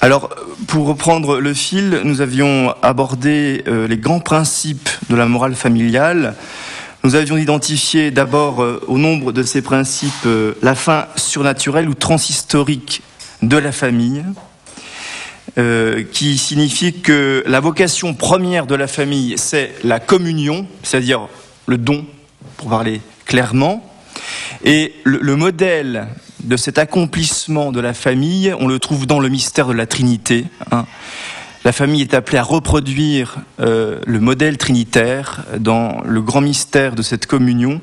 Alors, pour reprendre le fil, nous avions abordé les grands principes de la morale familiale. Nous avions identifié d'abord au nombre de ces principes la fin surnaturelle ou transhistorique de la famille, qui signifie que la vocation première de la famille, c'est la communion, c'est-à-dire le don, pour parler clairement. Et le modèle de cet accomplissement de la famille, on le trouve dans le mystère de la Trinité. La famille est appelée à reproduire le modèle trinitaire dans le grand mystère de cette communion,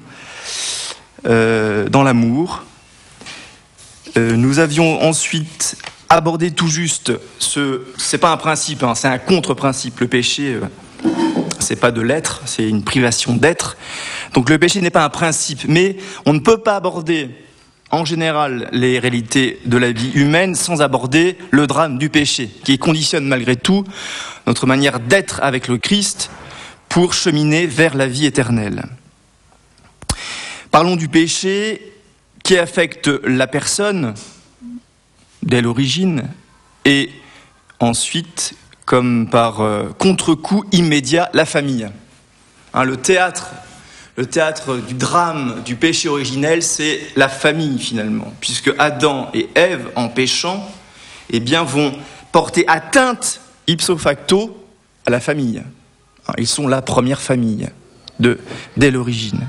dans l'amour. Nous avions ensuite abordé tout juste c'est pas un principe, c'est un contre-principe. Le péché, c'est pas de l'être, c'est une privation d'être. Donc le péché n'est pas un principe, mais on ne peut pas aborder en général les réalités de la vie humaine sans aborder le drame du péché, qui conditionne malgré tout notre manière d'être avec le Christ pour cheminer vers la vie éternelle. Parlons du péché qui affecte la personne dès l'origine et ensuite, comme par contre-coup immédiat, la famille. Le théâtre du drame, du péché originel, c'est la famille finalement, puisque Adam et Ève, en péchant, vont porter atteinte ipso facto à la famille. Ils sont la première famille dès l'origine.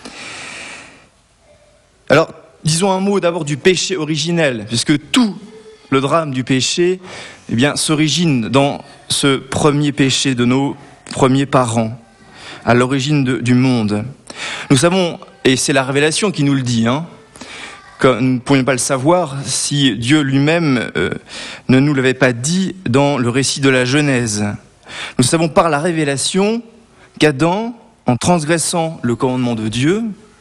Alors, disons un mot d'abord du péché originel, puisque tout le drame du péché s'origine dans ce premier péché de nos premiers parents, à l'origine du monde. Nous savons, et c'est la révélation qui nous le dit, que nous ne pourrions pas le savoir si Dieu lui-même ne nous l'avait pas dit dans le récit de la Genèse. Nous savons par la révélation qu'Adam, en transgressant le commandement de Dieu,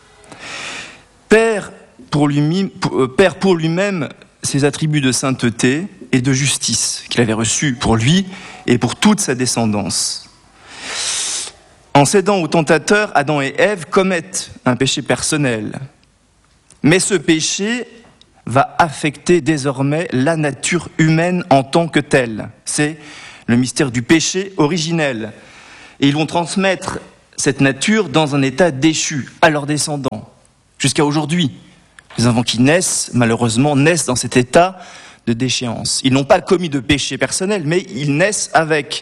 perd pour lui-même ses attributs de sainteté et de justice qu'il avait reçus pour lui et pour toute sa descendance. En cédant au tentateur, Adam et Ève commettent un péché personnel. Mais ce péché va affecter désormais la nature humaine en tant que telle. C'est le mystère du péché originel. Et ils vont transmettre cette nature dans un état déchu à leurs descendants, jusqu'à aujourd'hui. Les enfants qui naissent, malheureusement, naissent dans cet état de déchéance. Ils n'ont pas commis de péché personnel, mais ils naissent avec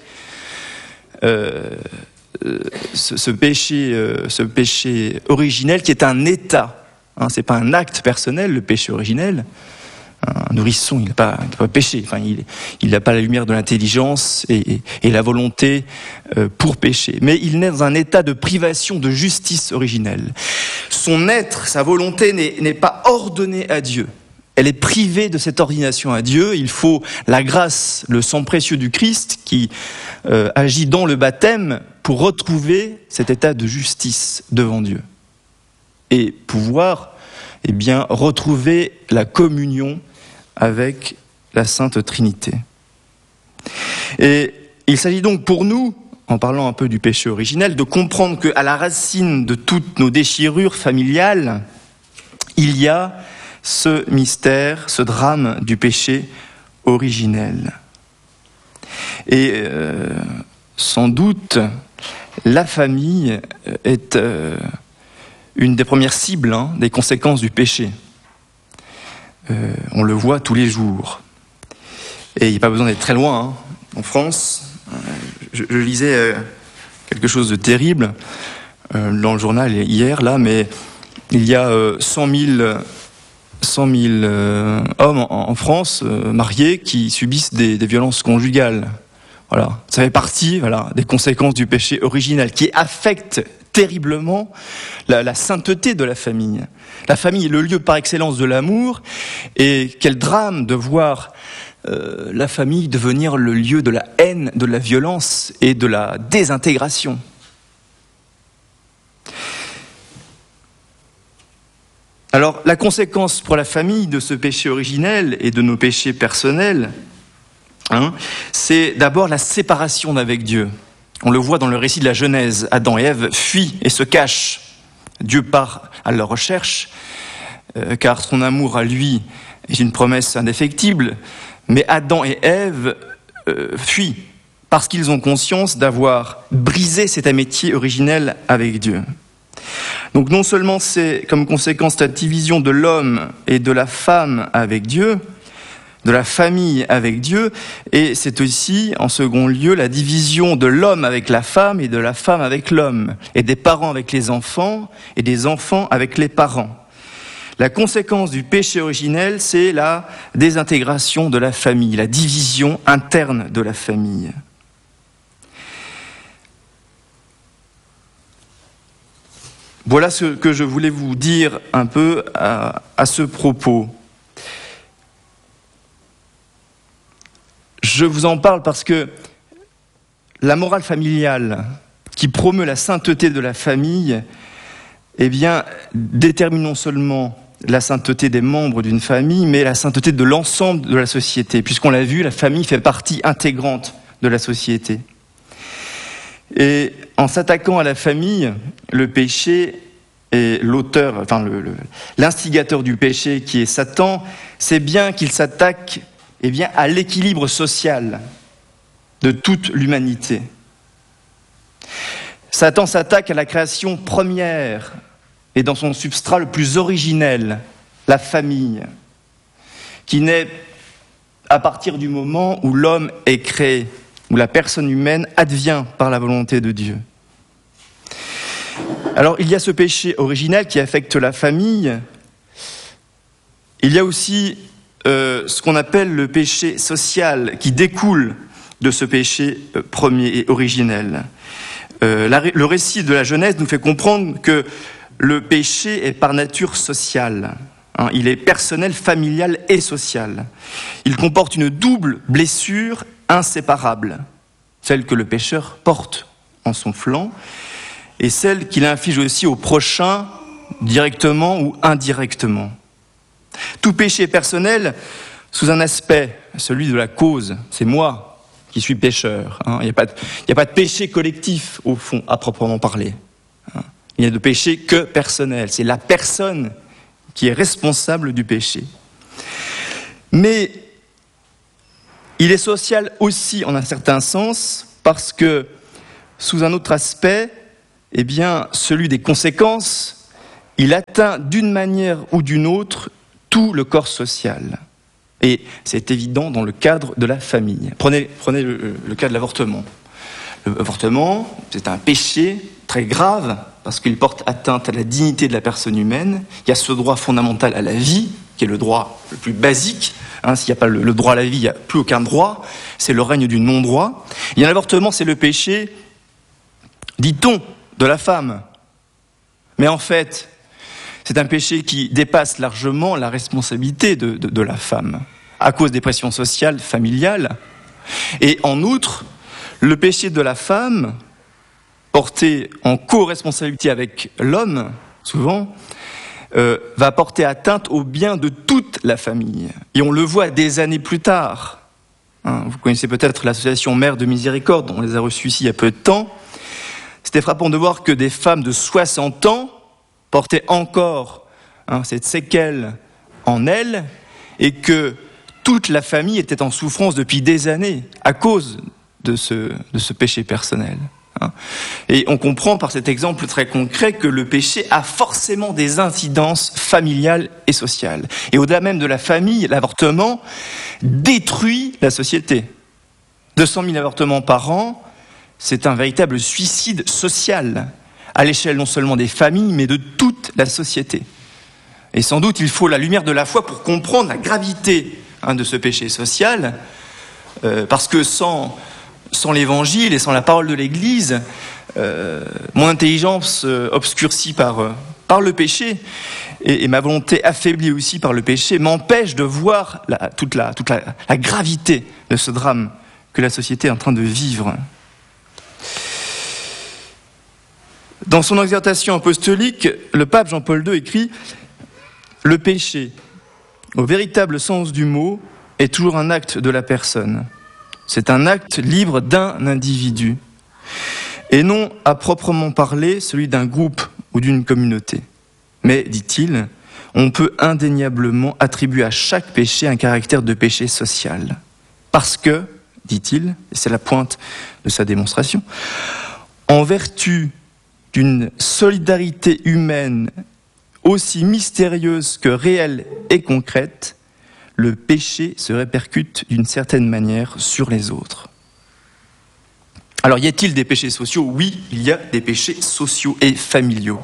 ce péché originel qui est un état. C'est pas un acte personnel, le péché originel. Un nourrisson, il n'a pas péché. Il n'a pas la lumière de l'intelligence et la volonté pour pécher. Mais il naît dans un état de privation de justice originelle. Son être, sa volonté n'est pas ordonnée à Dieu. Elle est privée de cette ordination à Dieu. Il faut la grâce, le sang précieux du Christ qui agit dans le baptême pour retrouver cet état de justice devant Dieu. Et pouvoir retrouver la communion avec la Sainte Trinité. Et il s'agit donc pour nous, en parlant un peu du péché originel, de comprendre qu'à la racine de toutes nos déchirures familiales, il y a ce mystère, ce drame du péché originel. Et sans doute, la famille est une des premières cibles des conséquences du péché. On le voit tous les jours. Et il n'y a pas besoin d'être très loin. En France, je lisais quelque chose de terrible dans le journal hier, mais il y a 100 000 hommes en France mariés qui subissent des violences conjugales. Voilà. Ça fait partie des conséquences du péché original qui affecte terriblement la sainteté de la famille. La famille est le lieu par excellence de l'amour, et quel drame de voir la famille devenir le lieu de la haine, de la violence et de la désintégration. Alors, la conséquence pour la famille de ce péché originel et de nos péchés personnels, c'est d'abord la séparation d'avec Dieu. On le voit dans le récit de la Genèse. Adam et Ève fuient et se cachent. Dieu part à leur recherche, car son amour à lui est une promesse indéfectible, mais Adam et Ève fuient parce qu'ils ont conscience d'avoir brisé cette amitié originelle avec Dieu. Donc non seulement c'est comme conséquence la division de l'homme et de la femme avec Dieu, de la famille avec Dieu, et c'est aussi, en second lieu, la division de l'homme avec la femme et de la femme avec l'homme, et des parents avec les enfants et des enfants avec les parents. La conséquence du péché originel, c'est la désintégration de la famille, la division interne de la famille. Voilà ce que je voulais vous dire un peu à ce propos. Je vous en parle parce que la morale familiale qui promeut la sainteté de la famille, eh bien, détermine non seulement la sainteté des membres d'une famille, mais la sainteté de l'ensemble de la société. Puisqu'on l'a vu, la famille fait partie intégrante de la société. Et en s'attaquant à la famille, le péché et l'auteur, enfin l'instigateur du péché qui est Satan, c'est bien qu'il s'attaque à l'équilibre social de toute l'humanité. Satan s'attaque à la création première et dans son substrat le plus originel, la famille, qui naît à partir du moment où l'homme est créé, où la personne humaine advient par la volonté de Dieu. Alors, il y a ce péché originel qui affecte la famille. Il y a aussi ce qu'on appelle le péché social qui découle de ce péché premier et originel. Le récit de la Genèse nous fait comprendre que le péché est par nature social. Il est personnel, familial et social. Il comporte une double blessure inséparable, celle que le pécheur porte en son flanc et celle qu'il inflige aussi au prochain, directement ou indirectement. Tout péché personnel, sous un aspect, celui de la cause, c'est moi qui suis pécheur. Il n'y a pas de péché collectif, au fond, à proprement parler. Il n'y a de péché que personnel. C'est la personne qui est responsable du péché. Mais il est social aussi, en un certain sens, parce que, sous un autre aspect, celui des conséquences, il atteint d'une manière ou d'une autre tout le corps social. Et c'est évident dans le cadre de la famille. Prenez le cas de l'avortement. L'avortement, c'est un péché très grave parce qu'il porte atteinte à la dignité de la personne humaine. Il y a ce droit fondamental à la vie, qui est le droit le plus basique. S'il n'y a pas le droit à la vie, il n'y a plus aucun droit. C'est le règne du non-droit. Il y a l'avortement, c'est le péché, dit-on, de la femme. Mais en fait, c'est un péché qui dépasse largement la responsabilité de la femme, à cause des pressions sociales, familiales. Et en outre, le péché de la femme, porté en co-responsabilité avec l'homme, souvent, va porter atteinte au bien de toute la famille. Et on le voit des années plus tard. Vous connaissez peut-être l'association Mères de Miséricorde, on les a reçues ici il y a peu de temps. C'était frappant de voir que des femmes de 60 ans portaient encore cette séquelle en elles et que toute la famille était en souffrance depuis des années à cause de ce péché personnel. Et on comprend par cet exemple très concret que le péché a forcément des incidences familiales et sociales. Et au-delà même de la famille, l'avortement détruit la société. 200 000 avortements par an, c'est un véritable suicide social, à l'échelle non seulement des familles, mais de toute la société. Et sans doute, il faut la lumière de la foi pour comprendre la gravité de ce péché social, parce que sans l'évangile et sans la parole de l'Église, mon intelligence obscurcie par le péché et ma volonté affaiblie aussi par le péché m'empêche de voir toute la gravité de ce drame que la société est en train de vivre. Dans son exhortation apostolique, le pape Jean-Paul II écrit « Le péché, au véritable sens du mot, est toujours un acte de la personne. C'est un acte libre d'un individu, et non à proprement parler celui d'un groupe ou d'une communauté. Mais, dit-il, on peut indéniablement attribuer à chaque péché un caractère de péché social. Parce que, dit-il, et c'est la pointe de sa démonstration, en vertu d'une solidarité humaine aussi mystérieuse que réelle et concrète, le péché se répercute d'une certaine manière sur les autres. Alors, y a-t-il des péchés sociaux ? Oui, il y a des péchés sociaux et familiaux.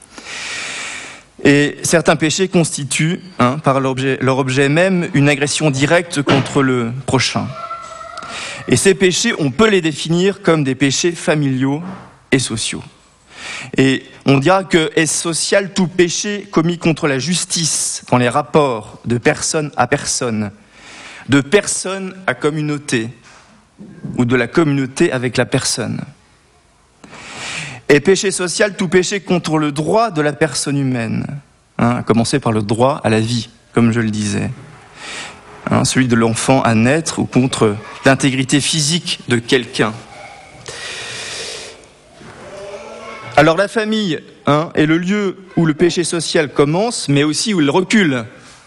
Et certains péchés constituent, par leur objet même, une agression directe contre le prochain. Et ces péchés, on peut les définir comme des péchés familiaux et sociaux. Et on dira que est social tout péché commis contre la justice dans les rapports de personne à personne, de personne à communauté, ou de la communauté avec la personne. Et péché social, tout péché contre le droit de la personne humaine, à commencer par le droit à la vie, comme je le disais, celui de l'enfant à naître, ou contre l'intégrité physique de quelqu'un. Alors la famille est le lieu où le péché social commence, mais aussi où il recule.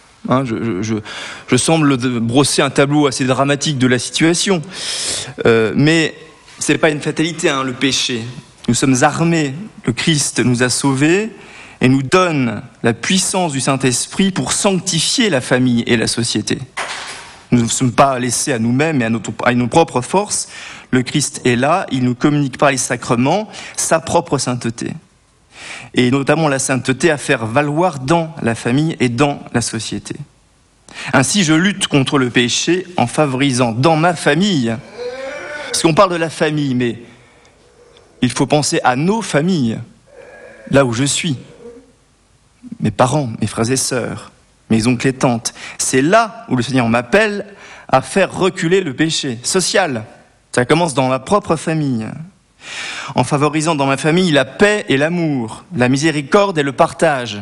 Je semble brosser un tableau assez dramatique de la situation, mais ce n'est pas une fatalité, le péché. Nous sommes armés, le Christ nous a sauvés et nous donne la puissance du Saint-Esprit pour sanctifier la famille et la société. Nous ne sommes pas laissés à nous-mêmes et à nos propres forces. Le Christ est là, il nous communique par les sacrements sa propre sainteté. Et notamment la sainteté à faire valoir dans la famille et dans la société. Ainsi, je lutte contre le péché en favorisant dans ma famille, parce qu'on parle de la famille, mais il faut penser à nos familles, là où je suis, mes parents, mes frères et sœurs, mes oncles et tantes. C'est là où le Seigneur m'appelle à faire reculer le péché social. Ça commence dans ma propre famille. En favorisant dans ma famille la paix et l'amour, la miséricorde et le partage.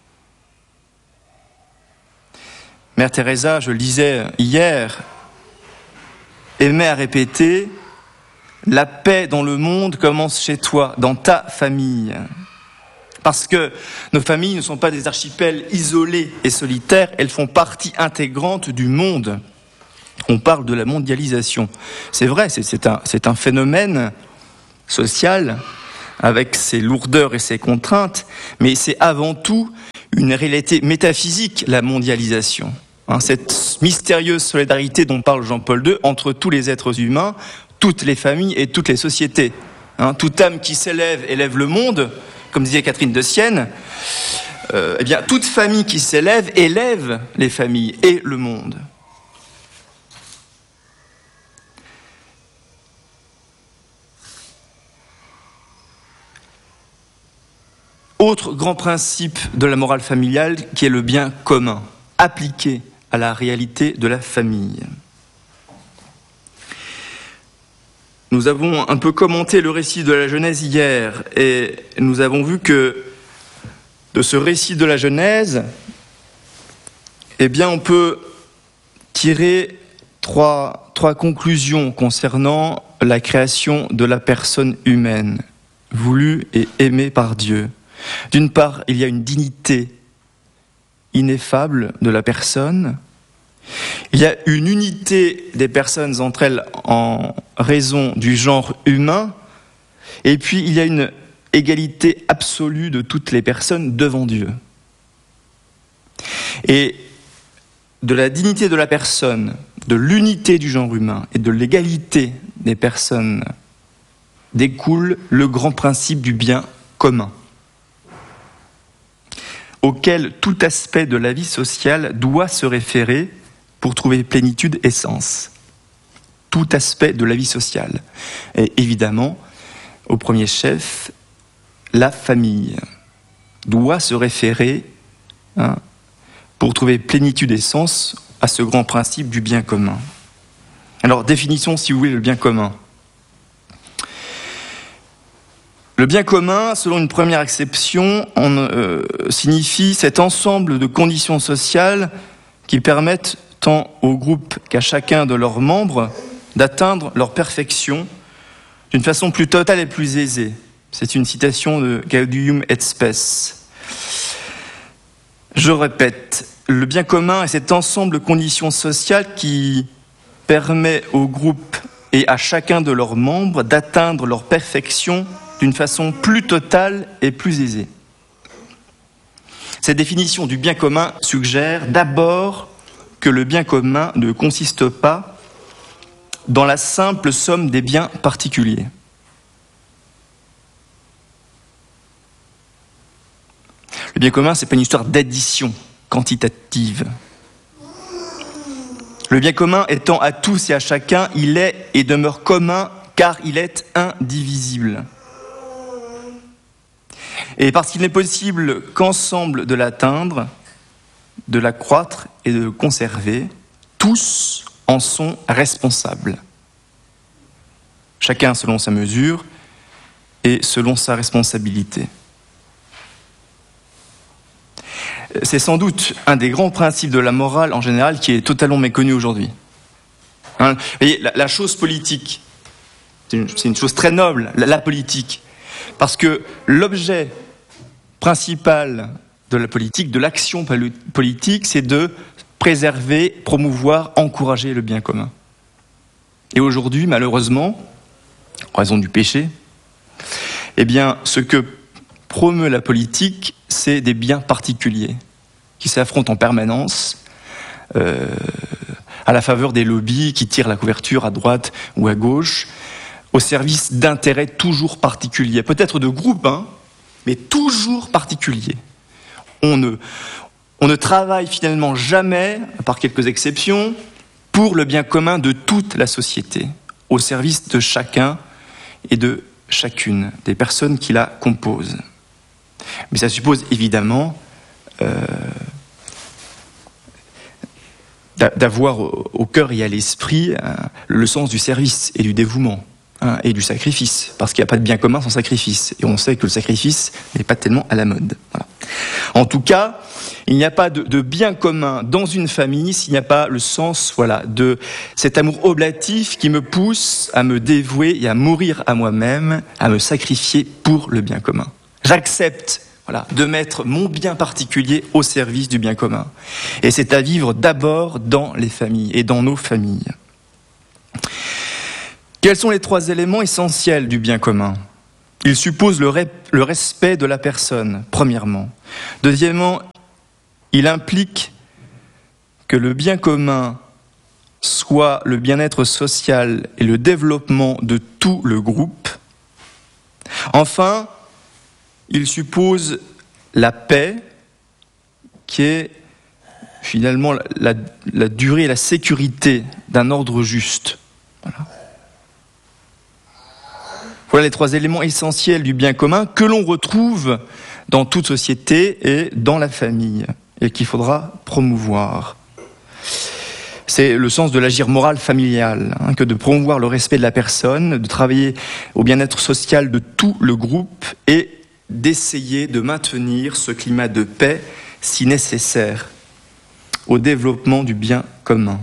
Mère Teresa, je le disais hier, aimait à répéter « La paix dans le monde commence chez toi, dans ta famille ». Parce que nos familles ne sont pas des archipels isolés et solitaires, elles font partie intégrante du monde. On parle de la mondialisation. C'est vrai, c'est un phénomène social avec ses lourdeurs et ses contraintes, mais c'est avant tout une réalité métaphysique, la mondialisation. Cette mystérieuse solidarité dont parle Jean-Paul II entre tous les êtres humains, toutes les familles et toutes les sociétés. Toute âme qui s'élève élève le monde, comme disait Catherine de Sienne. Eh bien, toute famille qui s'élève élève les familles et le monde. Autre grand principe de la morale familiale qui est le bien commun, appliqué à la réalité de la famille. Nous avons un peu commenté le récit de la Genèse hier et nous avons vu que de ce récit de la Genèse, eh bien, on peut tirer trois conclusions concernant la création de la personne humaine, voulue et aimée par Dieu. D'une part, il y a une dignité ineffable de la personne. Il y a une unité des personnes entre elles en raison du genre humain. Et puis, il y a une égalité absolue de toutes les personnes devant Dieu. Et de la dignité de la personne, de l'unité du genre humain et de l'égalité des personnes découle le grand principe du bien commun, auquel tout aspect de la vie sociale doit se référer pour trouver plénitude et sens. Tout aspect de la vie sociale. Et évidemment, au premier chef, la famille doit se référer pour trouver plénitude et sens à ce grand principe du bien commun. Alors, définissons, si vous voulez, le bien commun. Le bien commun, selon une première acception, signifie cet ensemble de conditions sociales qui permettent tant au groupe qu'à chacun de leurs membres d'atteindre leur perfection d'une façon plus totale et plus aisée. C'est une citation de Gaudium et Spes. Je répète, le bien commun est cet ensemble de conditions sociales qui permet au groupe et à chacun de leurs membres d'atteindre leur perfection d'une façon plus totale et plus aisée. Cette définition du bien commun suggère d'abord que le bien commun ne consiste pas dans la simple somme des biens particuliers. Le bien commun, ce n'est pas une histoire d'addition quantitative. Le bien commun étant à tous et à chacun, il est et demeure commun car il est indivisible. Et parce qu'il n'est possible qu'ensemble de l'atteindre, de l'accroître et de le conserver, tous en sont responsables. Chacun selon sa mesure et selon sa responsabilité. C'est sans doute un des grands principes de la morale en général qui est totalement méconnu aujourd'hui. Vous voyez, la chose politique, c'est une chose très noble, la politique, parce que l'objet principal de la politique, de l'action politique, c'est de préserver, promouvoir, encourager le bien commun. Et aujourd'hui, malheureusement, en raison du péché, eh bien, ce que promeut la politique, c'est des biens particuliers qui s'affrontent en permanence à la faveur des lobbies qui tirent la couverture à droite ou à gauche, au service d'intérêts toujours particuliers, peut-être de groupes, mais toujours particuliers. On ne travaille finalement jamais, à part quelques exceptions, pour le bien commun de toute la société, au service de chacun et de chacune des personnes qui la composent. Mais ça suppose évidemment d'avoir au cœur et à l'esprit le sens du service et du dévouement et du sacrifice, parce qu'il n'y a pas de bien commun sans sacrifice, et on sait que le sacrifice n'est pas tellement à la mode. Voilà. En tout cas, il n'y a pas de bien commun dans une famille s'il n'y a pas le sens de cet amour oblatif qui me pousse à me dévouer et à mourir à moi-même, à me sacrifier pour le bien commun. J'accepte de mettre mon bien particulier au service du bien commun. Et c'est à vivre d'abord dans les familles et dans nos familles. Quels sont les 3 éléments essentiels du bien commun ? Il suppose le respect de la personne, premièrement. Deuxièmement, il implique que le bien commun soit le bien-être social et le développement de tout le groupe. Enfin, il suppose la paix, qui est finalement la durée et la sécurité d'un ordre juste. Voilà les 3 éléments essentiels du bien commun que l'on retrouve dans toute société et dans la famille, et qu'il faudra promouvoir. C'est le sens de l'agir moral familial, que de promouvoir le respect de la personne, de travailler au bien-être social de tout le groupe et d'essayer de maintenir ce climat de paix si nécessaire au développement du bien commun.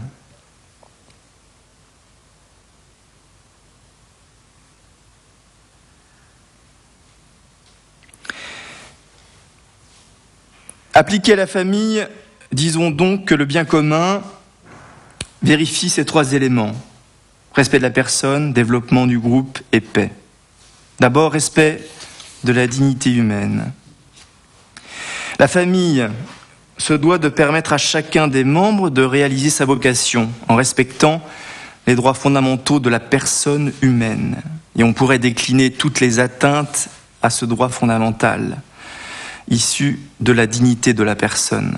Appliqué à la famille, disons donc que le bien commun vérifie ces 3 éléments. Respect de la personne, développement du groupe et paix. D'abord, respect de la dignité humaine. La famille se doit de permettre à chacun des membres de réaliser sa vocation en respectant les droits fondamentaux de la personne humaine. Et on pourrait décliner toutes les atteintes à ce droit fondamental, issu de la dignité de la personne.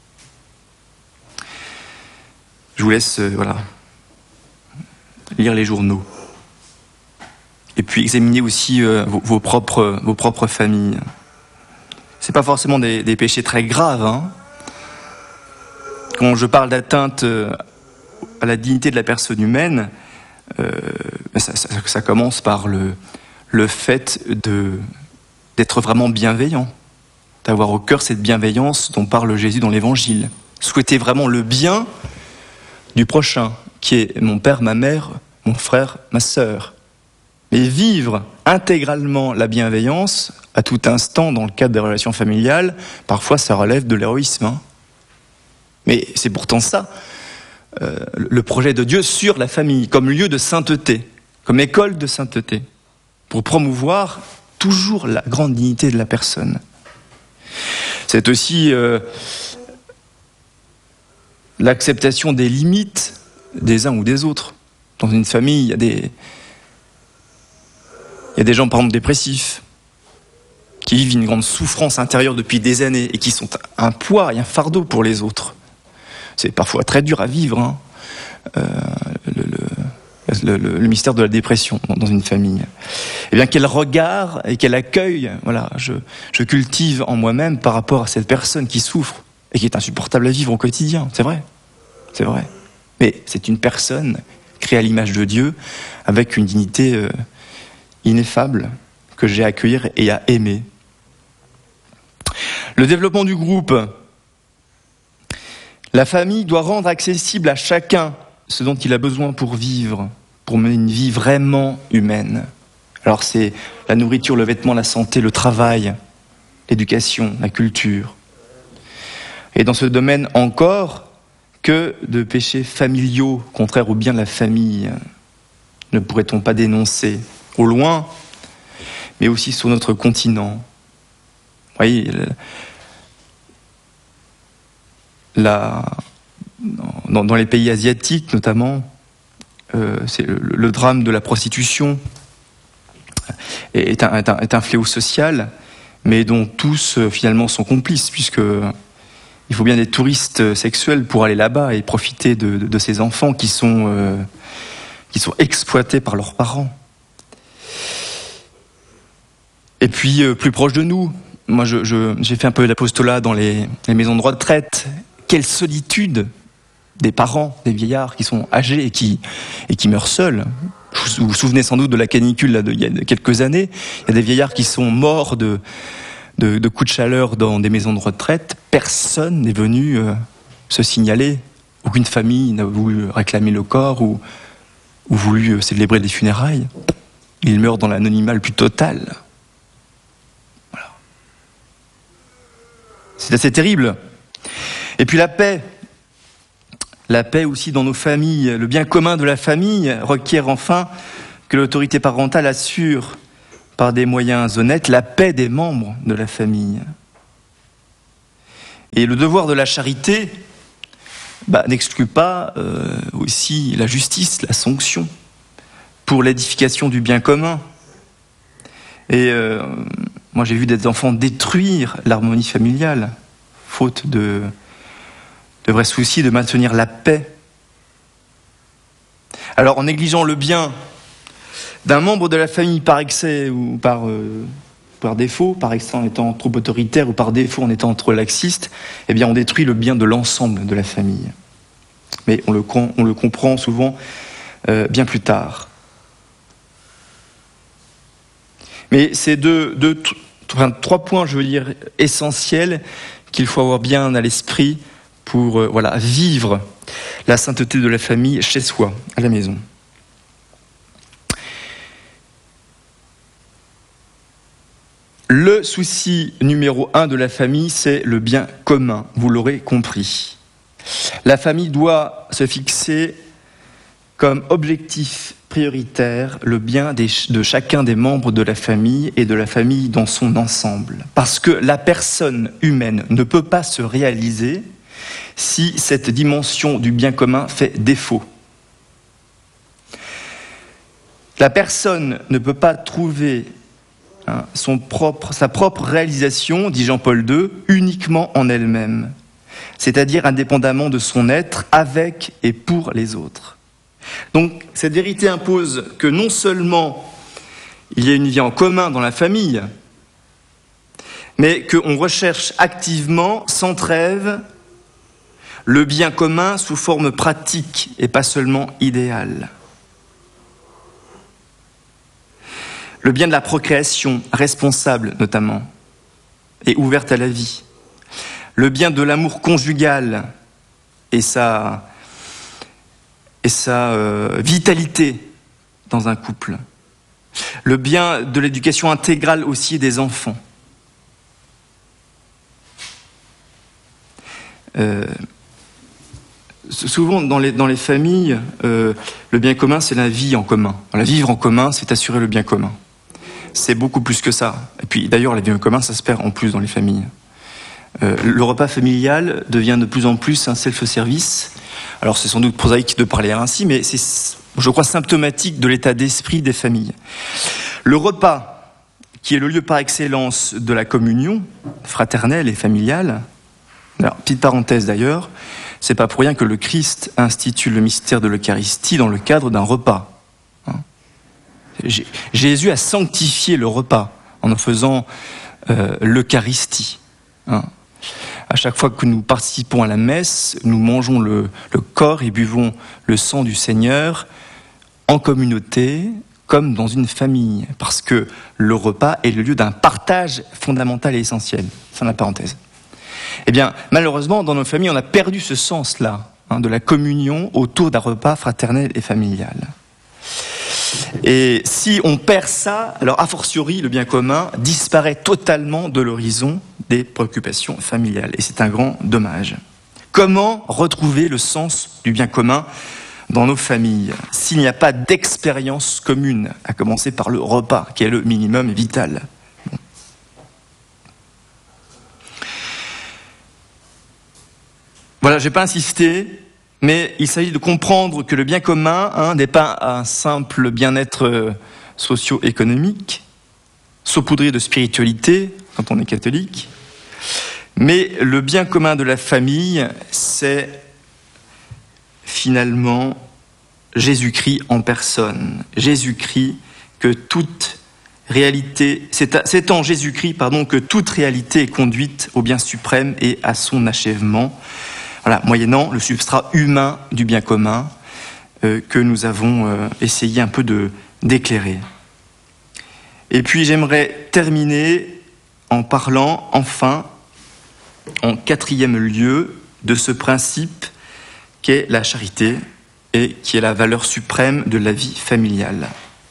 Je vous laisse lire les journaux. Et puis examiner aussi vos propres familles. C'est pas forcément des péchés très graves. Quand je parle d'atteinte à la dignité de la personne humaine, ça commence par le fait d'être vraiment bienveillant, d'avoir au cœur cette bienveillance dont parle Jésus dans l'Évangile. Souhaiter vraiment le bien du prochain, qui est mon père, ma mère, mon frère, ma sœur. Mais vivre intégralement la bienveillance, à tout instant, dans le cadre des relations familiales, parfois ça relève de l'héroïsme. Hein. Mais c'est pourtant ça, le projet de Dieu sur la famille, comme lieu de sainteté, comme école de sainteté, pour promouvoir toujours la grande dignité de la personne. C'est aussi l'acceptation des limites des uns ou des autres. Dans une famille, il y a des gens, par exemple, dépressifs, qui vivent une grande souffrance intérieure depuis des années et qui sont un poids et un fardeau pour les autres. C'est parfois très dur à vivre, hein, le mystère de la dépression dans une famille. Eh bien, quel regard et quel accueil, voilà, je cultive en moi-même par rapport à cette personne qui souffre et qui est insupportable à vivre au quotidien. C'est vrai, c'est vrai. Mais c'est une personne créée à l'image de Dieu avec une dignité ineffable que j'ai à accueillir et à aimer. Le développement du groupe. La famille doit rendre accessible à chacun ce dont il a besoin pour vivre, pour mener une vie vraiment humaine. Alors c'est la nourriture, le vêtement, la santé, le travail, l'éducation, la culture. Et dans ce domaine encore, que de péchés familiaux contraires au bien de la famille ne pourrait-on pas dénoncer au loin, mais aussi sur notre continent. Vous voyez, dans les pays asiatiques notamment, c'est le drame de la prostitution est un fléau social, mais dont tous finalement sont complices, puisque il faut bien des touristes sexuels pour aller là-bas et profiter de ces enfants qui sont exploités par leurs parents. Et puis plus proche de nous, moi j'ai fait un peu d'apostolat dans les maisons de retraite. Quelle solitude des parents, des vieillards qui sont âgés et qui meurent seuls. Vous vous souvenez sans doute de la canicule là, il y a quelques années. Il y a des vieillards qui sont morts de coups de chaleur dans des maisons de retraite. Personne n'est venu se signaler. Aucune famille n'a voulu réclamer le corps ou voulu célébrer les funérailles. Ils meurent dans l'anonymat le plus total. Voilà. C'est assez terrible. Et puis la paix aussi dans nos familles, le bien commun de la famille requiert enfin que l'autorité parentale assure par des moyens honnêtes la paix des membres de la famille. Et le devoir de la charité n'exclut pas aussi la justice, la sanction pour l'édification du bien commun. Et moi j'ai vu des enfants détruire l'harmonie familiale, faute de vrai souci de maintenir la paix. Alors en négligeant le bien d'un membre de la famille par excès ou par défaut, par excès en étant trop autoritaire ou par défaut en étant trop laxiste, eh bien on détruit le bien de l'ensemble de la famille. Mais on le comprend souvent bien plus tard. Mais c'est trois points, je veux dire, essentiels qu'il faut avoir bien à l'esprit pour vivre la sainteté de la famille chez soi, à la maison. Le souci numéro 1 de la famille, c'est le bien commun, vous l'aurez compris. La famille doit se fixer comme objectif prioritaire le bien de chacun des membres de la famille et de la famille dans son ensemble. Parce que la personne humaine ne peut pas se réaliser si cette dimension du bien commun fait défaut. La personne ne peut pas trouver sa propre réalisation, dit Jean-Paul II, uniquement en elle-même, c'est-à-dire indépendamment de son être avec et pour les autres. Donc cette vérité impose que non seulement il y a une vie en commun dans la famille, mais qu'on recherche activement, sans trêve, le bien commun sous forme pratique et pas seulement idéale. Le bien de la procréation, responsable notamment, et ouverte à la vie. Le bien de l'amour conjugal et sa vitalité dans un couple. Le bien de l'éducation intégrale aussi des enfants. Souvent dans les familles, le bien commun c'est la vie en commun. La vivre en commun, c'est assurer le bien commun. C'est beaucoup plus que ça. Et puis d'ailleurs, la vie en commun, ça se perd en plus dans les familles. Le repas familial devient de plus en plus un self-service. Alors c'est sans doute prosaïque de parler ainsi, mais c'est, je crois, symptomatique de l'état d'esprit des familles. Le repas, qui est le lieu par excellence de la communion fraternelle et familiale, alors, petite parenthèse d'ailleurs, c'est pas pour rien que le Christ institue le mystère de l'Eucharistie dans le cadre d'un repas. Jésus a sanctifié le repas en en faisant l'Eucharistie. À chaque fois que nous participons à la messe, nous mangeons le corps et buvons le sang du Seigneur en communauté, comme dans une famille, parce que le repas est le lieu d'un partage fondamental et essentiel. Fin de la parenthèse. Eh bien, malheureusement, dans nos familles, on a perdu ce sens-là, de la communion autour d'un repas fraternel et familial. Et si on perd ça, alors a fortiori, le bien commun disparaît totalement de l'horizon des préoccupations familiales. Et c'est un grand dommage. Comment retrouver le sens du bien commun dans nos familles s'il n'y a pas d'expérience commune, à commencer par le repas, qui est le minimum vital? Voilà, je ne vais pas insister, mais il s'agit de comprendre que le bien commun n'est pas un simple bien-être socio-économique, saupoudré de spiritualité quand on est catholique, mais le bien commun de la famille, c'est finalement Jésus-Christ en personne. Jésus-Christ que toute réalité, c'est en Jésus-Christ, que toute réalité est conduite au bien suprême et à son achèvement. Voilà, moyennant le substrat humain du bien commun que nous avons essayé un peu d'éclairer. Et puis j'aimerais terminer en parlant enfin, en quatrième lieu, de ce principe qu'est la charité et qui est la valeur suprême de la vie familiale.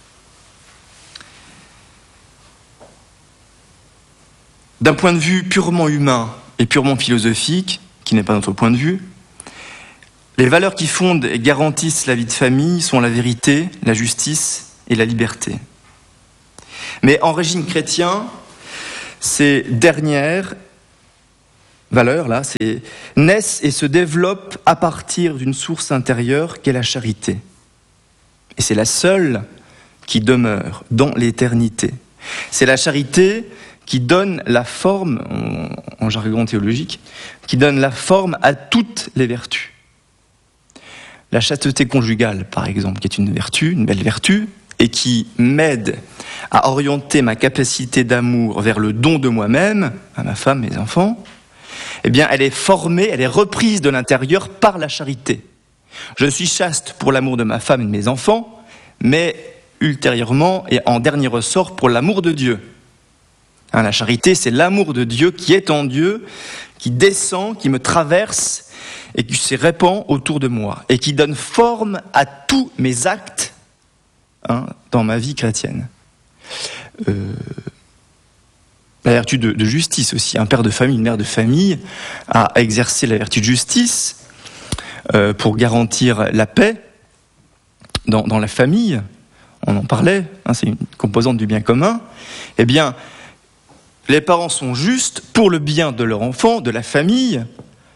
D'un point de vue purement humain et purement philosophique, qui n'est pas notre point de vue, les valeurs qui fondent et garantissent la vie de famille sont la vérité, la justice et la liberté. Mais en régime chrétien, ces dernières valeurs-là, naissent et se développent à partir d'une source intérieure qu'est la charité. Et c'est la seule qui demeure dans l'éternité. C'est la charité qui donne la forme, en jargon théologique, qui donne la forme à toutes les vertus. La chasteté conjugale, par exemple, qui est une vertu, une belle vertu, et qui m'aide à orienter ma capacité d'amour vers le don de moi-même, à ma femme, mes enfants, eh bien, elle est formée, elle est reprise de l'intérieur par la charité. Je suis chaste pour l'amour de ma femme et de mes enfants, mais ultérieurement et en dernier ressort pour l'amour de Dieu. La charité, c'est l'amour de Dieu qui est en Dieu, qui descend, qui me traverse et qui se répand autour de moi et qui donne forme à tous mes actes dans ma vie chrétienne. La vertu de justice aussi. Un père de famille, une mère de famille a exercé la vertu de justice pour garantir la paix dans la famille. On en parlait, c'est une composante du bien commun. Eh bien, les parents sont justes pour le bien de leur enfant, de la famille,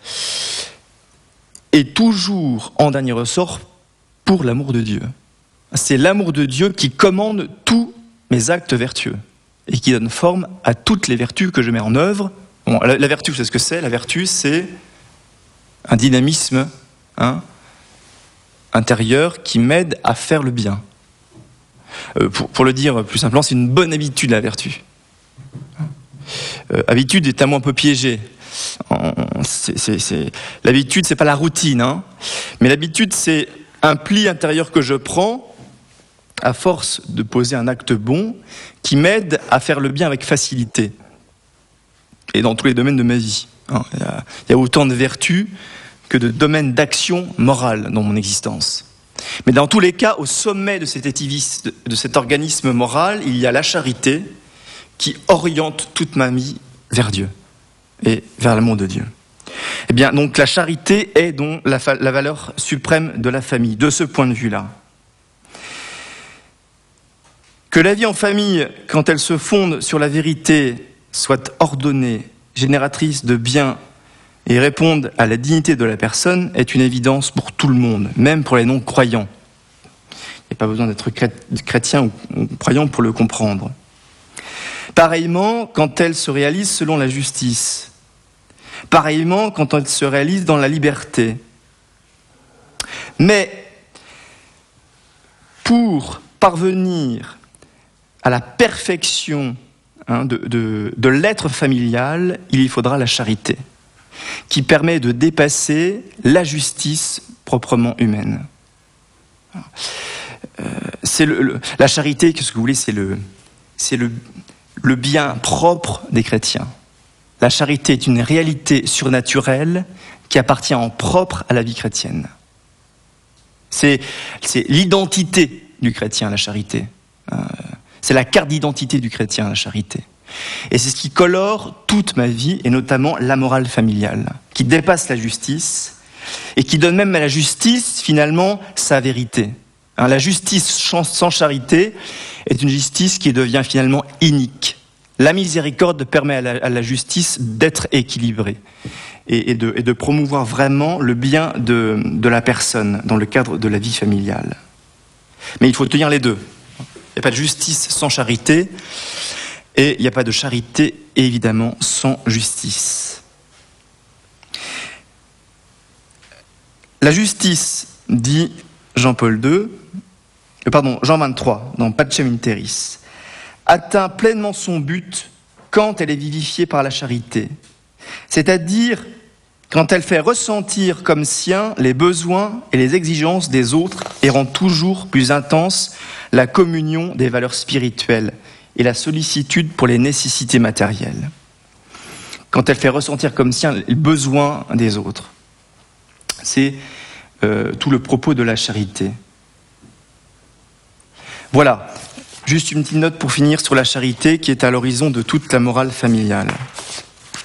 et toujours, en dernier ressort, pour l'amour de Dieu. C'est l'amour de Dieu qui commande tous mes actes vertueux et qui donne forme à toutes les vertus que je mets en œuvre. Bon, la vertu, c'est ce que c'est. La vertu, c'est un dynamisme intérieur qui m'aide à faire le bien. Pour le dire plus simplement, c'est une bonne habitude, la vertu. Habitude est un mot un peu piégé. L'habitude, c'est pas la routine, mais l'habitude, c'est un pli intérieur que je prends à force de poser un acte bon qui m'aide à faire le bien avec facilité et dans tous les domaines de ma vie. Il y a autant de vertus que de domaines d'action morale dans mon existence. Mais dans tous les cas, au sommet de cet organisme moral, il y a la charité qui oriente toute ma vie vers Dieu et vers l'amour de Dieu. Eh bien, donc la charité est donc la valeur suprême de la famille, de ce point de vue-là. Que la vie en famille, quand elle se fonde sur la vérité, soit ordonnée, génératrice de bien et réponde à la dignité de la personne est une évidence pour tout le monde, même pour les non-croyants. Il n'y a pas besoin d'être chrétien ou croyant pour le comprendre. Pareillement, quand elle se réalise selon la justice. Pareillement, quand elle se réalise dans la liberté. Mais pour parvenir à la perfection de l'être familial, il y faudra la charité, qui permet de dépasser la justice proprement humaine. La charité, qu'est-ce que vous voulez, c'est le bien propre des chrétiens. La charité est une réalité surnaturelle qui appartient en propre à la vie chrétienne. C'est l'identité du chrétien, la charité. C'est la carte d'identité du chrétien, la charité. Et c'est ce qui colore toute ma vie, et notamment la morale familiale, qui dépasse la justice, et qui donne même à la justice, finalement, sa vérité. La justice sans charité est une justice qui devient finalement inique. La miséricorde permet à la justice d'être équilibrée et de promouvoir vraiment le bien de la personne dans le cadre de la vie familiale. Mais il faut tenir les deux. Il n'y a pas de justice sans charité et il n'y a pas de charité, évidemment, sans justice. La justice, dit Jean 23, dans Pacem in Terris, atteint pleinement son but quand elle est vivifiée par la charité, c'est-à-dire quand elle fait ressentir comme sien les besoins et les exigences des autres et rend toujours plus intense la communion des valeurs spirituelles et la sollicitude pour les nécessités matérielles. Quand elle fait ressentir comme sien les besoins des autres. C'est tout le propos de la charité. Voilà, juste une petite note pour finir sur la charité qui est à l'horizon de toute la morale familiale.